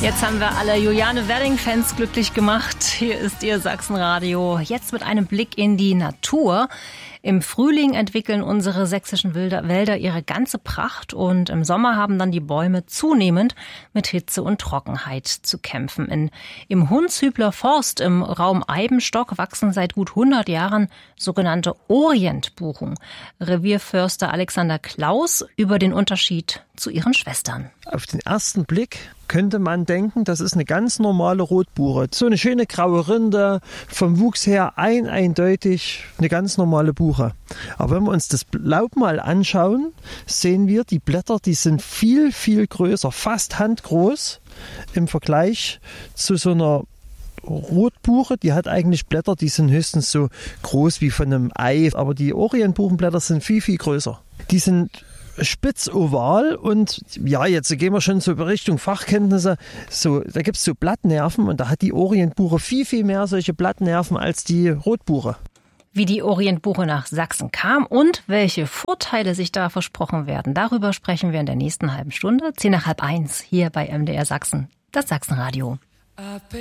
Jetzt haben wir alle Juliane Welling-Fans glücklich gemacht. Hier ist Ihr Sachsenradio. Jetzt mit einem Blick in die Natur. Im Frühling entwickeln unsere sächsischen Wälder ihre ganze Pracht und im Sommer haben dann die Bäume zunehmend mit Hitze und Trockenheit zu kämpfen. Im Hundshübler Forst im Raum Eibenstock wachsen seit gut 100 Jahren sogenannte Orientbuchen. Revierförster Alexander Klaus über den Unterschied zu ihren Schwestern. Auf den ersten Blick könnte man denken, das ist eine ganz normale Rotbuche. So eine schöne graue Rinde, vom Wuchs her eindeutig eine ganz normale Buche. Aber wenn wir uns das Laub mal anschauen, sehen wir, die Blätter, die sind viel, viel größer, fast handgroß im Vergleich zu so einer Rotbuche. Die hat eigentlich Blätter, die sind höchstens so groß wie von einem Ei. Aber die Orientbuchenblätter sind viel, viel größer. Die sind spitzoval und ja, jetzt gehen wir schon so Richtung Fachkenntnisse. So, da gibt es so Blattnerven und da hat die Orientbuche viel, viel mehr solche Blattnerven als die Rotbuche. Wie die Orientbuche nach Sachsen kam und welche Vorteile sich da versprochen werden, darüber sprechen wir in der nächsten halben Stunde, 10 nach halb 1, hier bei MDR Sachsen, das Sachsenradio.